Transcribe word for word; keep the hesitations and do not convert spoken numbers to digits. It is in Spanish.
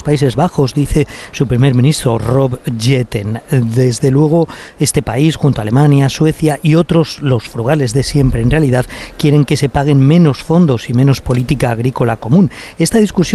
Países Bajos, dice su primer ministro Rob Jetten. Desde luego, este país, junto a Alemania, Suecia y otros, los frugales de siempre, en realidad, quieren que se paguen menos fondos y menos política agrícola común. Esta discusión